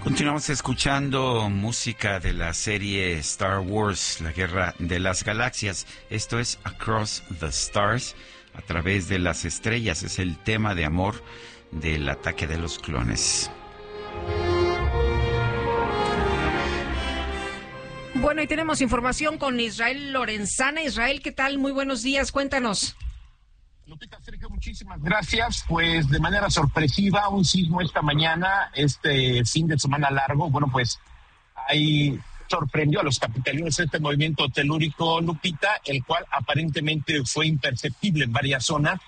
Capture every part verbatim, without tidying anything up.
Continuamos escuchando música de la serie Star Wars, la Guerra de las Galaxias. Esto es Across the Stars, a través de las estrellas. Es el tema de amor del Ataque de los Clones. Bueno, y tenemos información con Israel Lorenzana. Israel, ¿qué tal? Muy buenos días, cuéntanos. Lupita, Sergio, muchísimas gracias. Pues de manera sorpresiva, un sismo esta mañana, este fin de semana largo. Bueno, pues ahí sorprendió a los capitalinos este movimiento telúrico, Lupita, el cual aparentemente fue imperceptible en varias zonas.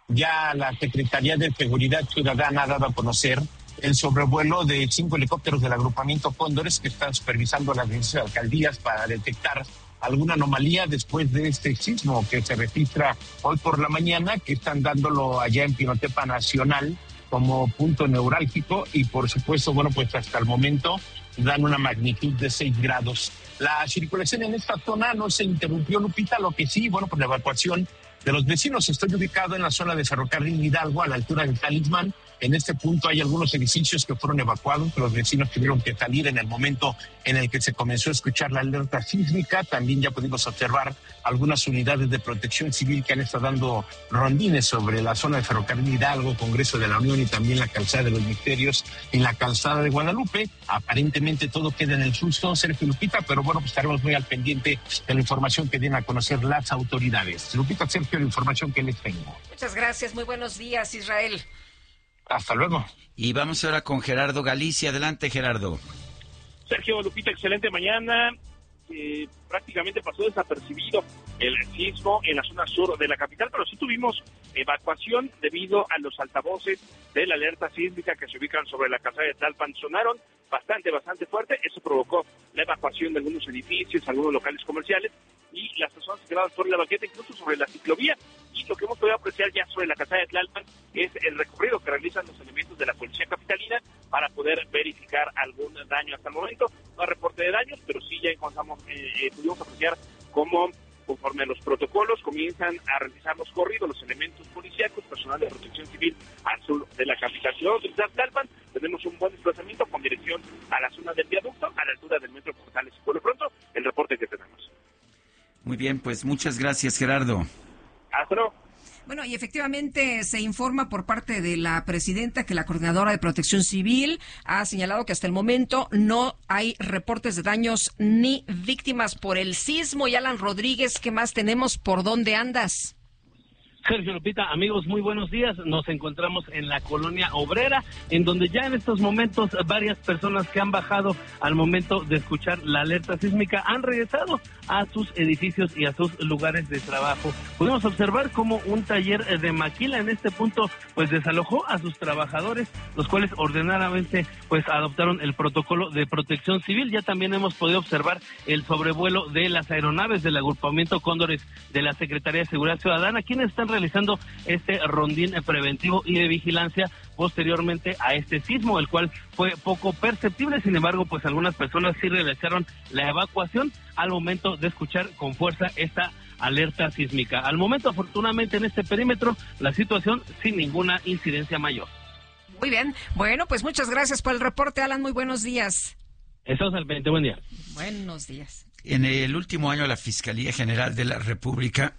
Ya la Secretaría de Seguridad Ciudadana ha dado a conocer el sobrevuelo de cinco helicópteros del agrupamiento Cóndores que están supervisando las diversas alcaldías para detectar alguna anomalía después de este sismo que se registra hoy por la mañana, que están dándolo allá en Pinotepa Nacional como punto neurálgico y por supuesto, bueno, pues hasta el momento dan una magnitud de seis grados. La circulación en esta zona no se interrumpió, Lupita, lo que sí, bueno, pues la evacuación de los vecinos. Estoy ubicado en la zona de Ferrocarril Hidalgo, a la altura del Talismán. En este punto hay algunos edificios que fueron evacuados, que los vecinos tuvieron que salir en el momento en el que se comenzó a escuchar la alerta sísmica. También ya pudimos observar algunas unidades de protección civil que han estado dando rondines sobre la zona de Ferrocarril Hidalgo, Congreso de la Unión y también la calzada de los Misterios y la calzada de Guadalupe. Aparentemente todo queda en el susto, Sergio, Lupita, pero bueno, pues estaremos muy al pendiente de la información que den a conocer las autoridades. Lupita, Sergio, la información que les tengo. Muchas gracias, muy buenos días, Israel. Hasta luego. Y vamos ahora con Gerardo Galicia. Adelante, Gerardo. Sergio, Lupita, excelente mañana. Eh, prácticamente pasó desapercibido el sismo en la zona sur de la capital, pero sí tuvimos evacuación debido a los altavoces de la alerta sísmica que se ubican sobre la calzada de Tlalpan. Sonaron bastante, bastante fuerte. Eso provocó la evacuación de algunos edificios, algunos locales comerciales y las personas quedadas por la banqueta, incluso sobre la ciclovía. Y lo que hemos podido apreciar ya sobre la calzada de Tlalpan es el recorrido que realizan los elementos de la Policía Capitalina para poder verificar algún daño. Hasta el momento no hay reporte de daños, pero sí ya encontramos, eh, eh, pudimos apreciar cómo, conforme a los protocolos, comienzan a realizar los corridos los elementos policíacos, personal de protección civil al sur de la capital. Si vamos a utilizar Tlalpan, tenemos un buen desplazamiento con dirección a la zona del viaducto, a la altura del metro Portales. Por lo pronto, el reporte que tenemos. Muy bien, pues muchas gracias, Gerardo. Hasta luego. Bueno, y efectivamente se informa por parte de la presidenta que la Coordinadora de Protección Civil ha señalado que hasta el momento no hay reportes de daños ni víctimas por el sismo. Y Alan Rodríguez, ¿qué más tenemos? ¿Por dónde andas? Sergio, Lupita, amigos, muy buenos días. Nos encontramos en la Colonia Obrera, en donde ya en estos momentos varias personas que han bajado al momento de escuchar la alerta sísmica han regresado a sus edificios y a sus lugares de trabajo. Pudimos observar cómo un taller de maquila en este punto pues desalojó a sus trabajadores, los cuales ordenadamente pues adoptaron el protocolo de protección civil. Ya también hemos podido observar el sobrevuelo de las aeronaves del agrupamiento Cóndores de la Secretaría de Seguridad Ciudadana, quienes están realizando este rondín preventivo y de vigilancia posteriormente a este sismo, el cual fue poco perceptible. Sin embargo, pues algunas personas sí realizaron la evacuación al momento de escuchar con fuerza esta alerta sísmica. Al momento, afortunadamente, en este perímetro, la situación sin ninguna incidencia mayor. Muy bien. Bueno, pues muchas gracias por el reporte, Alan. Muy buenos días. Estamos al pendiente. Buen día. Buenos días. En el último año, la Fiscalía General de la República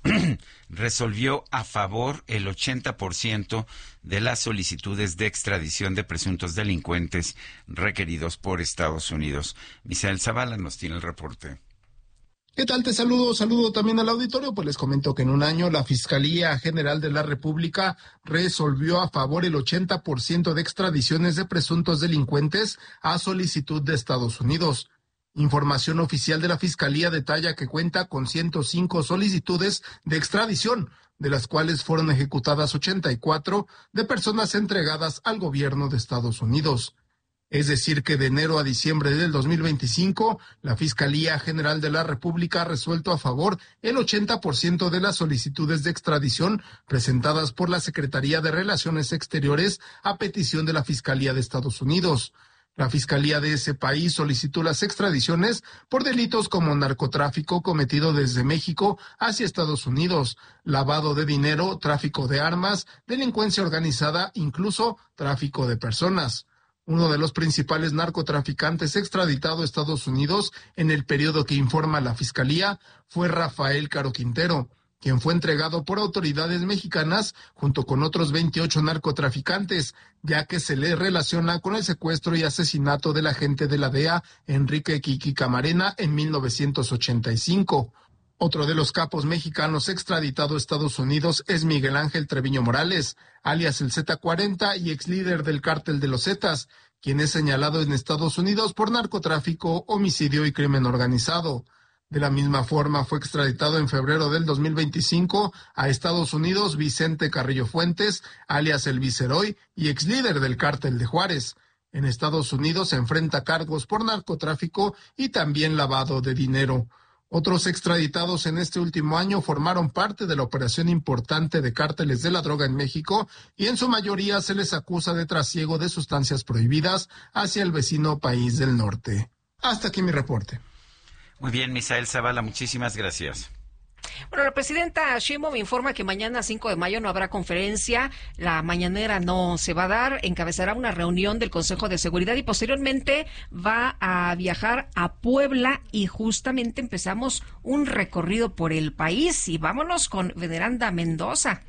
resolvió a favor el ochenta por ciento de las solicitudes de extradición de presuntos delincuentes requeridos por Estados Unidos. Misael Zavala nos tiene el reporte. ¿Qué tal? Te saludo, saludo también al auditorio. Pues les comento que en un año la Fiscalía General de la República resolvió a favor el ochenta por ciento de extradiciones de presuntos delincuentes a solicitud de Estados Unidos. Información oficial de la Fiscalía detalla que cuenta con ciento cinco solicitudes de extradición, de las cuales fueron ejecutadas ochenta y cuatro de personas entregadas al gobierno de Estados Unidos. Es decir, que de enero a diciembre del dos mil veinticinco, la Fiscalía General de la República ha resuelto a favor el ochenta por ciento de las solicitudes de extradición presentadas por la Secretaría de Relaciones Exteriores a petición de la Fiscalía de Estados Unidos. La Fiscalía de ese país solicitó las extradiciones por delitos como narcotráfico cometido desde México hacia Estados Unidos, lavado de dinero, tráfico de armas, delincuencia organizada, incluso tráfico de personas. Uno de los principales narcotraficantes extraditado a Estados Unidos en el periodo que informa la Fiscalía fue Rafael Caro Quintero, quien fue entregado por autoridades mexicanas junto con otros veintiocho narcotraficantes, ya que se le relaciona con el secuestro y asesinato del agente de la D E A, Enrique Kiki Camarena, en mil novecientos ochenta y cinco. Otro de los capos mexicanos extraditado a Estados Unidos es Miguel Ángel Treviño Morales, alias el Z cuarenta y ex líder del cártel de los Zetas, quien es señalado en Estados Unidos por narcotráfico, homicidio y crimen organizado. De la misma forma, fue extraditado en febrero del dos mil veinticinco a Estados Unidos Vicente Carrillo Fuentes, alias el Viceroy y ex líder del cártel de Juárez. En Estados Unidos se enfrenta cargos por narcotráfico y también lavado de dinero. Otros extraditados en este último año formaron parte de la operación importante de cárteles de la droga en México y en su mayoría se les acusa de trasiego de sustancias prohibidas hacia el vecino país del norte. Hasta aquí mi reporte. Muy bien, Misael Zavala, muchísimas gracias. Bueno, la presidenta Sheinbaum informa que mañana cinco de mayo no habrá conferencia, la mañanera no se va a dar, encabezará una reunión del Consejo de Seguridad y posteriormente va a viajar a Puebla y justamente empezamos un recorrido por el país y vámonos con Veneranda Mendoza.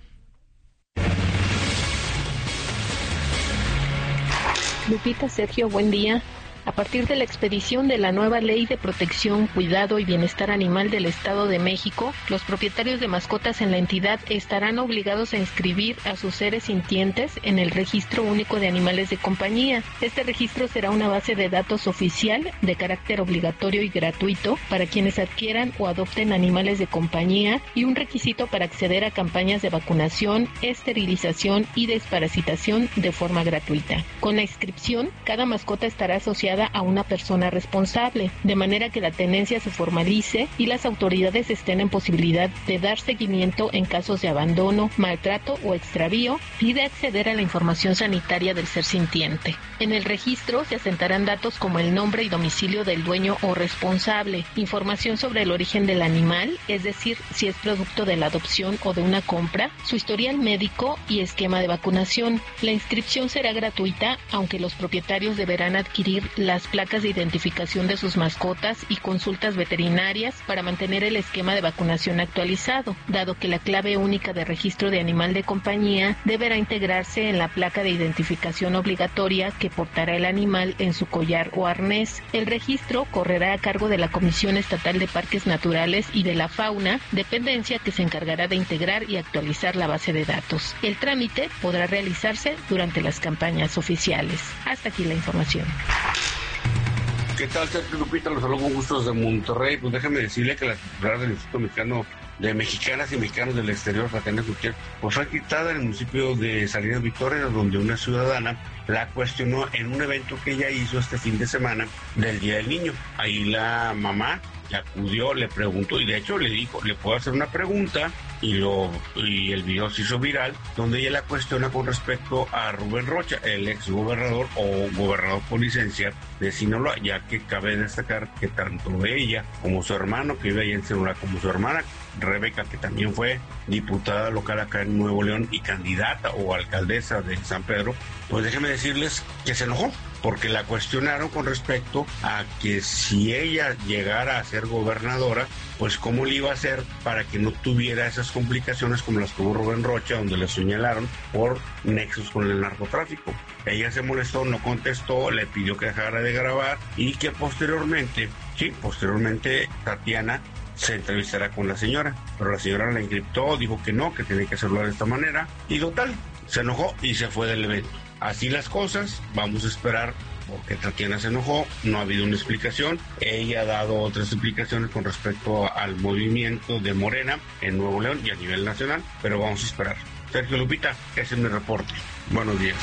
Lupita, Sergio, buen día. A partir de la expedición de la nueva Ley de Protección, Cuidado y Bienestar Animal del Estado de México, los propietarios de mascotas en la entidad estarán obligados a inscribir a sus seres sintientes en el Registro Único de Animales de Compañía. Este registro será una base de datos oficial de carácter obligatorio y gratuito para quienes adquieran o adopten animales de compañía y un requisito para acceder a campañas de vacunación, esterilización y desparasitación de forma gratuita. Con la inscripción, cada mascota estará asociada a una persona responsable, de manera que la tenencia se formalice y las autoridades estén en posibilidad de dar seguimiento en casos de abandono, maltrato o extravío y de acceder a la información sanitaria del ser sintiente. En el registro se asentarán datos como el nombre y domicilio del dueño o responsable, información sobre el origen del animal, es decir, si es producto de la adopción o de una compra, su historial médico y esquema de vacunación. La inscripción será gratuita, aunque los propietarios deberán adquirir las placas de identificación de sus mascotas y consultas veterinarias para mantener el esquema de vacunación actualizado, dado que la clave única de registro de animal de compañía deberá integrarse en la placa de identificación obligatoria que portará el animal en su collar o arnés. El registro correrá a cargo de la Comisión Estatal de Parques Naturales y de la Fauna, dependencia que se encargará de integrar y actualizar la base de datos. El trámite podrá realizarse durante las campañas oficiales. Hasta aquí la información. ¿Qué tal, Sergio Lupita? Los saludo con gusto desde Monterrey. Pues déjame decirle que la titular del Instituto Mexicano de Mexicanas y Mexicanos del Exterior, Tatiana Gutiérrez, pues fue quitada en el municipio de Salinas Victoria, donde una ciudadana la cuestionó en un evento que ella hizo este fin de semana del Día del Niño. Ahí la mamá le acudió, le preguntó y de hecho le dijo, le puedo hacer una pregunta, y lo y el video se hizo viral, donde ella la cuestiona con respecto a Rubén Rocha, el ex gobernador o gobernador por licencia de Sinaloa, ya que cabe destacar que tanto ella como su hermano, que vive allá en Sinaloa, como su hermana Rebeca, que también fue diputada local acá en Nuevo León y candidata o alcaldesa de San Pedro, pues déjenme decirles que se enojó, porque la cuestionaron con respecto a que si ella llegara a ser gobernadora, pues cómo le iba a hacer para que no tuviera esas complicaciones como las que tuvo Rubén Rocha, donde le señalaron por nexos con el narcotráfico. Ella se molestó, no contestó, le pidió que dejara de grabar y que posteriormente, sí, posteriormente Tatiana se entrevistará con la señora, pero la señora la encriptó, dijo que no, que tenía que hacerlo de esta manera y total, se enojó y se fue del evento. Así las cosas, vamos a esperar porque Tatiana se enojó, no ha habido una explicación. Ella ha dado otras explicaciones con respecto al movimiento de Morena en Nuevo León y a nivel nacional, pero vamos a esperar. Sergio Lupita, ese es mi reporte. Buenos días.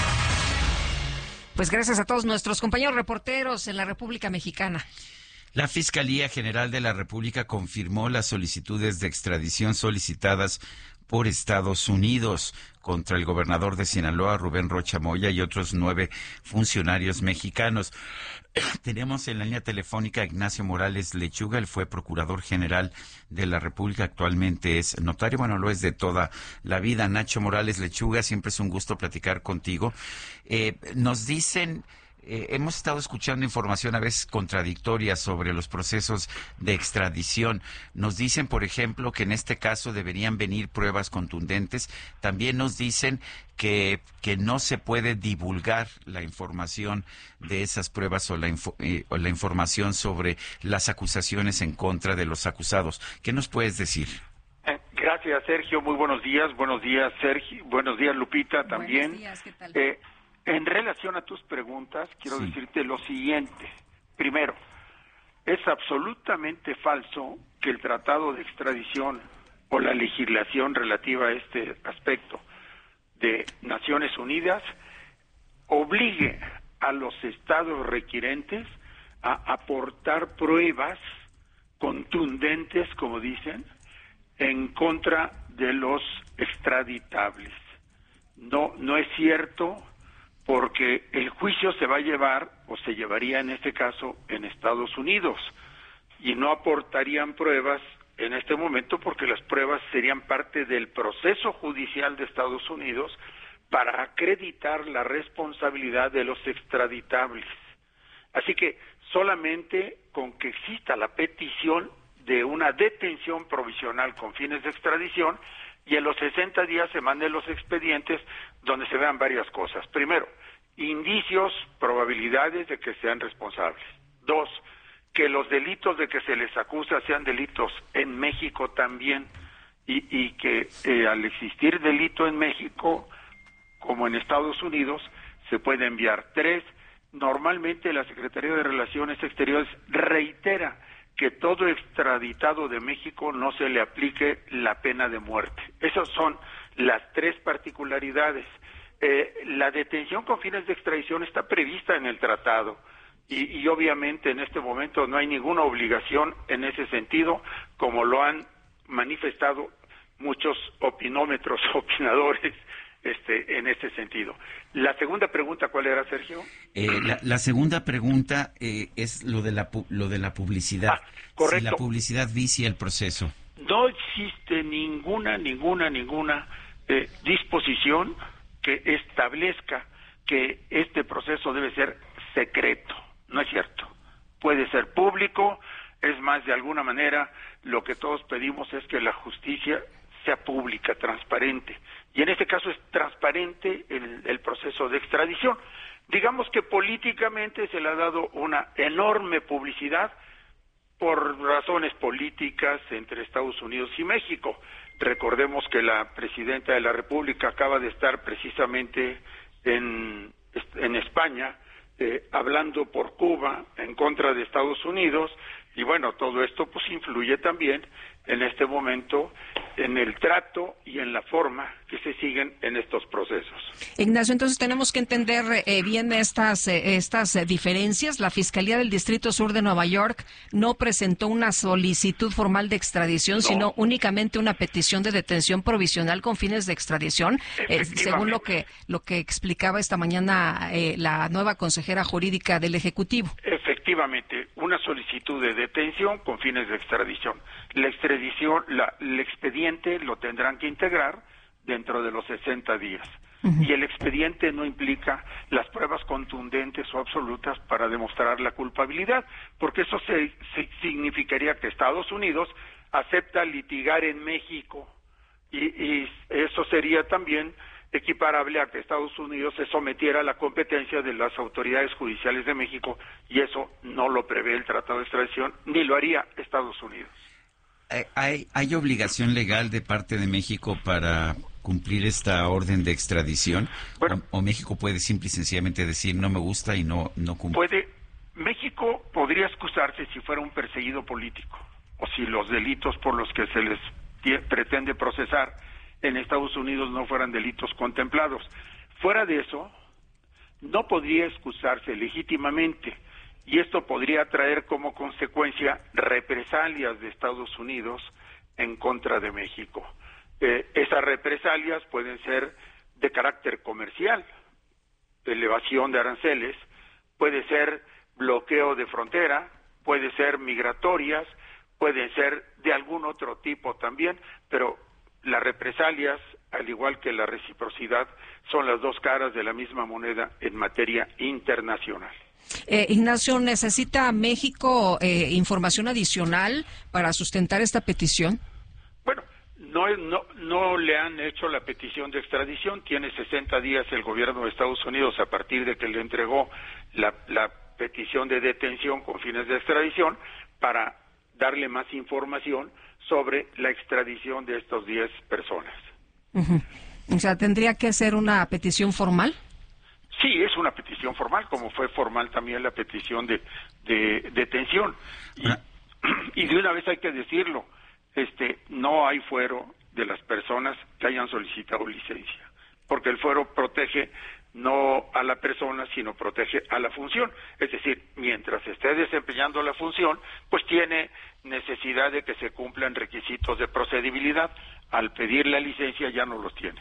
Pues gracias a todos nuestros compañeros reporteros en la República Mexicana. La Fiscalía General de la República confirmó las solicitudes de extradición solicitadas por Estados Unidos contra el gobernador de Sinaloa, Rubén Rocha Moya, y otros nueve funcionarios mexicanos. Tenemos en la línea telefónica a Ignacio Morales Lechuga, él fue procurador general de la República, actualmente es notario, bueno, lo es de toda la vida. Nacho Morales Lechuga, siempre es un gusto platicar contigo. Eh, nos dicen eh, hemos estado escuchando información a veces contradictoria sobre los procesos de extradición. Nos dicen, por ejemplo, que en este caso deberían venir pruebas contundentes. También nos dicen que, que no se puede divulgar la información de esas pruebas o la, info, eh, o la información sobre las acusaciones en contra de los acusados. ¿Qué nos puedes decir? Eh, gracias, Sergio. Muy buenos días. Buenos días, Sergio. Buenos días, Lupita, también. Buenos días, ¿qué tal? Eh, en relación a tus preguntas, quiero Sí. decirte lo siguiente. Primero, es absolutamente falso que el tratado de extradición o la legislación relativa a este aspecto de Naciones Unidas obligue a los estados requirentes a aportar pruebas contundentes, como dicen, en contra de los extraditables. No, no es cierto, porque el juicio se va a llevar, o se llevaría en este caso, en Estados Unidos, y no aportarían pruebas en este momento porque las pruebas serían parte del proceso judicial de Estados Unidos para acreditar la responsabilidad de los extraditables. Así que solamente con que exista la petición de una detención provisional con fines de extradición y en los sesenta días se manden los expedientes donde se vean varias cosas. Primero, indicios, probabilidades de que sean responsables. Dos, que los delitos de que se les acusa sean delitos en México también y, y que eh, al existir delito en México, como en Estados Unidos, se puede enviar. Tres, normalmente la Secretaría de Relaciones Exteriores reitera que todo extraditado de México no se le aplique la pena de muerte. Esas son las tres particularidades. Eh, la detención con fines de extradición está prevista en el tratado y, y obviamente en este momento no hay ninguna obligación en ese sentido, como lo han manifestado muchos opinómetros, opinadores, Este, en ese sentido. La segunda pregunta, ¿cuál era, Sergio? Eh, la, la segunda pregunta eh, es lo de la pu- lo de la publicidad. Ah, correcto. Si la publicidad vicia el proceso. No existe ninguna, ninguna, ninguna eh, disposición que establezca que este proceso debe ser secreto. No es cierto. Puede ser público, es más, de alguna manera, lo que todos pedimos es que la justicia sea pública, transparente. Y en este caso es transparente el, el proceso de extradición. Digamos que políticamente se le ha dado una enorme publicidad por razones políticas entre Estados Unidos y México. Recordemos que la presidenta de la República acaba de estar precisamente en, en España eh, hablando por Cuba en contra de Estados Unidos, y bueno, todo esto pues influye también en este momento en el trato y en la forma que se siguen en estos procesos. Ignacio, entonces tenemos que entender eh, bien estas eh, estas eh, diferencias. La Fiscalía del Distrito Sur de Nueva York no presentó una solicitud formal de extradición, No. sino únicamente una petición de detención provisional con fines de extradición, eh, según lo que lo que explicaba esta mañana eh, la nueva consejera jurídica del Ejecutivo. Efectivamente, una solicitud de detención con fines de extradición. La extradición, la, el expediente lo tendrán que integrar dentro de los sesenta días. Uh-huh. Y el expediente no implica las pruebas contundentes o absolutas para demostrar la culpabilidad, porque eso se, se significaría que Estados Unidos acepta litigar en México y, y eso sería también equiparable a que Estados Unidos se sometiera a la competencia de las autoridades judiciales de México, y eso no lo prevé el Tratado de Extradición, ni lo haría Estados Unidos. ¿Hay, hay obligación legal de parte de México para cumplir esta orden de extradición? Bueno, o, ¿O México puede simple y sencillamente decir no me gusta y no, no cumple? Puede, México podría excusarse si fuera un perseguido político, o si los delitos por los que se les tie, pretende procesar en Estados Unidos no fueran delitos contemplados. Fuera de eso, no podría excusarse legítimamente, y esto podría traer como consecuencia represalias de Estados Unidos en contra de México. Eh, esas represalias pueden ser de carácter comercial, elevación de aranceles, puede ser bloqueo de frontera, puede ser migratorias, puede ser de algún otro tipo también, pero las represalias al igual que la reciprocidad, son las dos caras de la misma moneda en materia internacional. Eh, Ignacio, ¿necesita México eh, información adicional para sustentar esta petición? Bueno, no, no, no le han hecho la petición de extradición. Tiene sesenta días el gobierno de Estados Unidos a partir de que le entregó la, la petición de detención con fines de extradición para darle más información sobre la extradición de estos diez personas. Uh-huh. O sea, ¿tendría que ser una petición formal? Sí, es una petición formal, como fue formal también la petición de, de detención. Y, ah. y de una vez hay que decirlo, este, no hay fuero de las personas que hayan solicitado licencia, porque el fuero protege no a la persona, sino protege a la función. Es decir, mientras esté desempeñando la función, pues tiene necesidad de que se cumplan requisitos de procedibilidad. Al pedir la licencia ya no los tiene.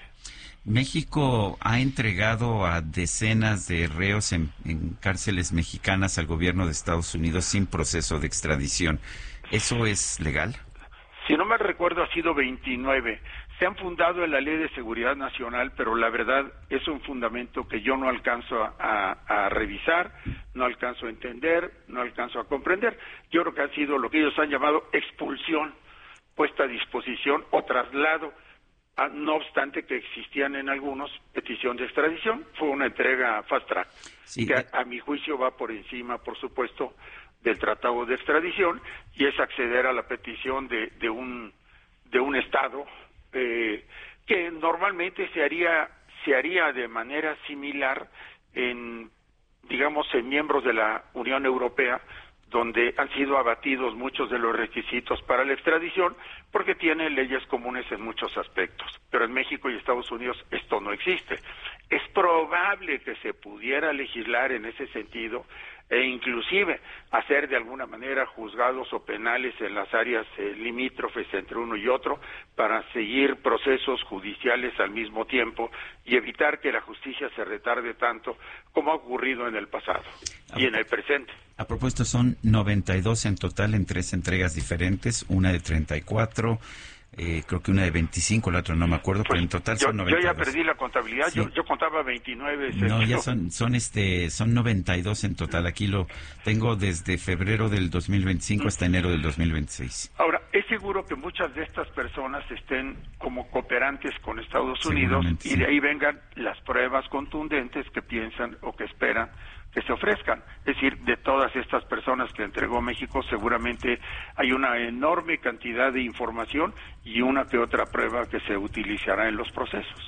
México ha entregado a decenas de reos en, en cárceles mexicanas al gobierno de Estados Unidos sin proceso de extradición. ¿Eso es legal? Si no me recuerdo, ha sido veintinueve. Se han fundado en la Ley de Seguridad Nacional, pero la verdad es un fundamento que yo no alcanzo a, a, a revisar, no alcanzo a entender, no alcanzo a comprender. Yo creo que ha sido lo que ellos han llamado expulsión, puesta a disposición o traslado. Ah, no obstante que existían en algunos petición de extradición, fue una entrega fast track, sí, que a, a mi juicio va por encima, por supuesto, del tratado de extradición, y es acceder a la petición de, de un de un Estado eh, que normalmente se haría se haría de manera similar en, digamos, en miembros de la Unión Europea, donde han sido abatidos muchos de los requisitos para la extradición, porque tiene leyes comunes en muchos aspectos. Pero en México y Estados Unidos esto no existe. Es probable que se pudiera legislar en ese sentido e inclusive hacer de alguna manera juzgados o penales en las áreas eh, limítrofes entre uno y otro para seguir procesos judiciales al mismo tiempo y evitar que la justicia se retarde tanto como ha ocurrido en el pasado a y en el presente. A propósito, son noventa y dos en total en tres entregas diferentes, una de treinta y cuatro, eh, creo que una de veinticinco, la otra no me acuerdo, pues pero en total yo, son noventa y dos. Yo ya perdí la contabilidad, sí. yo, yo contaba veintinueve. No, ya son son este son noventa y dos en total. Aquí lo tengo desde febrero del dos mil veinticinco hasta enero del dos mil veintiséis. Ahora, es seguro que muchas de estas personas estén como cooperantes con Estados Unidos y sí. de ahí vengan las pruebas contundentes que piensan o que esperan que se ofrezcan. Es decir, de todas estas personas que entregó México, seguramente hay una enorme cantidad de información y una que otra prueba que se utilizará en los procesos.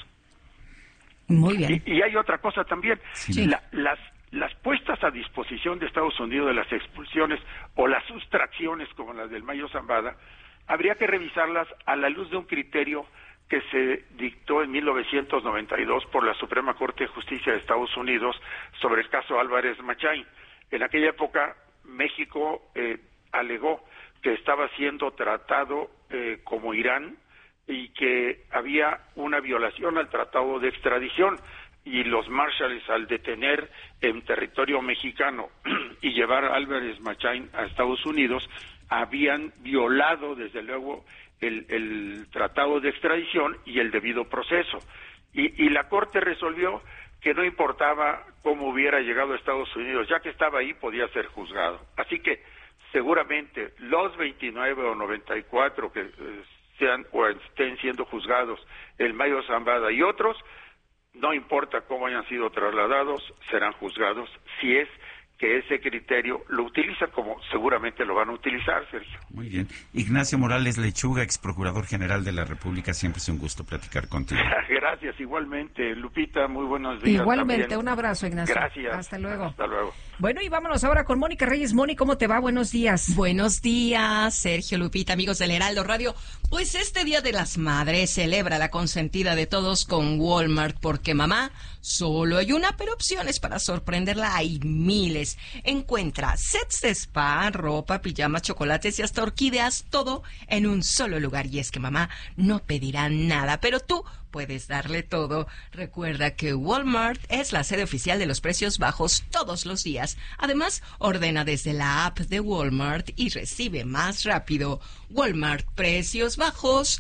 Muy bien. Y, y hay otra cosa también. Sí. La, las, las puestas a disposición de Estados Unidos de las expulsiones o las sustracciones como las del Mayo Zambada, habría que revisarlas a la luz de un criterio que se dictó en mil novecientos noventa y dos por la Suprema Corte de Justicia de Estados Unidos sobre el caso Álvarez Machain. En aquella época, México eh, alegó que estaba siendo tratado eh, como Irán y que había una violación al tratado de extradición, y los Marshalls, al detener en territorio mexicano y llevar a Álvarez Machain a Estados Unidos, habían violado, desde luego, El, el tratado de extradición y el debido proceso. Y, y la Corte resolvió que no importaba cómo hubiera llegado a Estados Unidos, ya que estaba ahí podía ser juzgado. Así que seguramente los veintinueve o noventa y cuatro que eh, sean o estén siendo juzgados, el Mayo Zambada y otros, no importa cómo hayan sido trasladados, serán juzgados si es que ese criterio lo utilizan, como seguramente lo van a utilizar, Sergio. Muy bien. Ignacio Morales Lechuga, ex procurador general de la República, siempre es un gusto platicar contigo. Gracias, igualmente. Lupita, muy buenos días. Igualmente, también. Un abrazo, Ignacio. Gracias. Hasta luego. Hasta luego. Bueno, y vámonos ahora con Mónica Reyes. Moni, ¿cómo te va? Buenos días. Buenos días, Sergio, Lupita, amigos del Heraldo Radio. Pues este Día de las Madres celebra la consentida de todos con Walmart, porque mamá solo hay una, pero opciones para sorprenderla hay miles. Encuentra sets de spa, ropa, pijamas, chocolates y hasta orquídeas, todo en un solo lugar. Y es que mamá no pedirá nada, pero tú puedes darle todo. Recuerda que Walmart es la sede oficial de los precios bajos todos los días. Además, ordena desde la app de Walmart y recibe más rápido. Walmart, precios bajos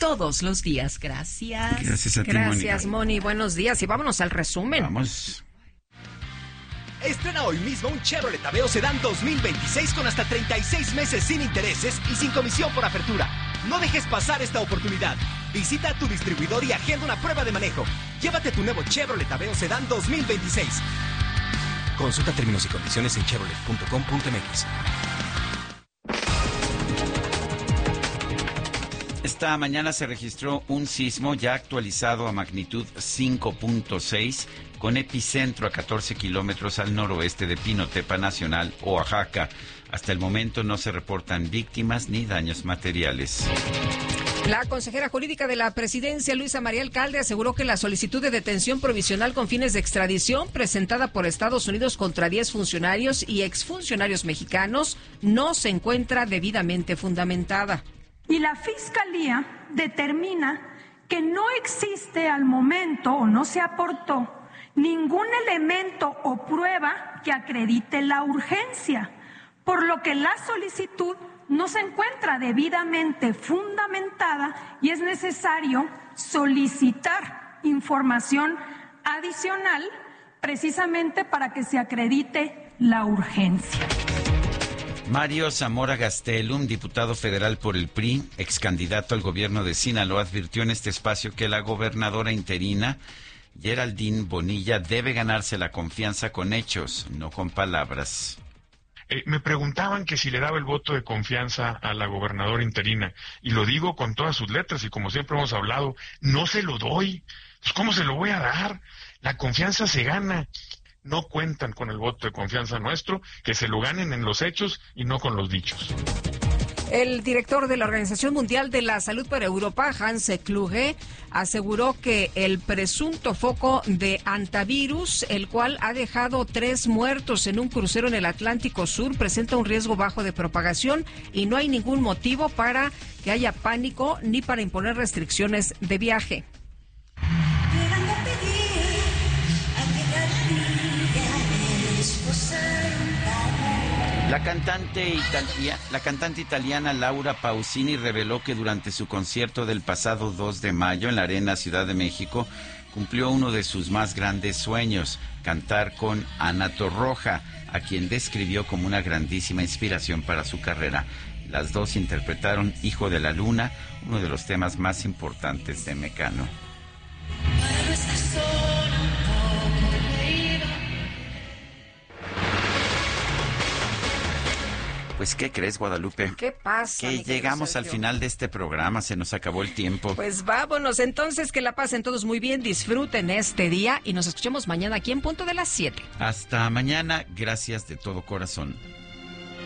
todos los días. Gracias. Gracias a ti, Gracias, Mónica. Moni. Buenos días. Y vámonos al resumen. Vamos. Estrena hoy mismo un Chevrolet Aveo Sedán dos mil veintiséis con hasta treinta y seis meses sin intereses y sin comisión por apertura. No dejes pasar esta oportunidad. Visita a tu distribuidor y agenda una prueba de manejo. Llévate tu nuevo Chevrolet Aveo Sedán dos mil veintiséis. Consulta términos y condiciones en chevrolet punto com punto m x. Esta mañana se registró un sismo ya actualizado a magnitud cinco punto seis con epicentro a catorce kilómetros al noroeste de Pinotepa Nacional, Oaxaca. Hasta el momento no se reportan víctimas ni daños materiales. La consejera jurídica de la presidencia, Luisa María Alcalde, aseguró que la solicitud de detención provisional con fines de extradición presentada por Estados Unidos contra diez funcionarios y exfuncionarios mexicanos no se encuentra debidamente fundamentada. Y la Fiscalía determina que no existe al momento o no se aportó ningún elemento o prueba que acredite la urgencia, por lo que la solicitud no se encuentra debidamente fundamentada y es necesario solicitar información adicional precisamente para que se acredite la urgencia. Mario Zamora Gastelum, diputado federal por el P R I, ex candidato al gobierno de Sinaloa, advirtió en este espacio que la gobernadora interina, Geraldine Bonilla, debe ganarse la confianza con hechos, no con palabras. Eh, me preguntaban que si le daba el voto de confianza a la gobernadora interina, y lo digo con todas sus letras, y como siempre hemos hablado, no se lo doy. Pues, ¿cómo se lo voy a dar? La confianza se gana. No cuentan con el voto de confianza nuestro, que se lo ganen en los hechos y no con los dichos. El director de la Organización Mundial de la Salud para Europa, Hans Kluge, aseguró que el presunto foco de antivirus, el cual ha dejado tres muertos en un crucero en el Atlántico Sur, presenta un riesgo bajo de propagación y no hay ningún motivo para que haya pánico ni para imponer restricciones de viaje. La cantante, italia, la cantante italiana Laura Pausini reveló que durante su concierto del pasado dos de mayo en la Arena Ciudad de México cumplió uno de sus más grandes sueños, cantar con Ana Torroja, a quien describió como una grandísima inspiración para su carrera. Las dos interpretaron Hijo de la Luna, uno de los temas más importantes de Mecano. Para no estar sola, pues, ¿qué crees, Guadalupe? ¿Qué pasa? Que llegamos al final de este programa, se nos acabó el tiempo. Pues vámonos, entonces, que la pasen todos muy bien, disfruten este día y nos escuchamos mañana aquí en punto de las siete. Hasta mañana, gracias de todo corazón.